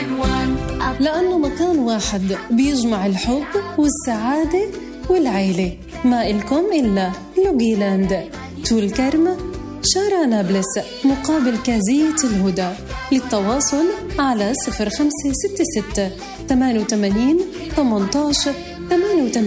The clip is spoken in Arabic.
لأنه مكان واحد بيجمع الحب والسعادة والعيلة. ما إلكم إلا لوغيلاند، طول كرمة، شارع نابلس، مقابل كازية الهدى. للتواصل على 0566 88 18 88.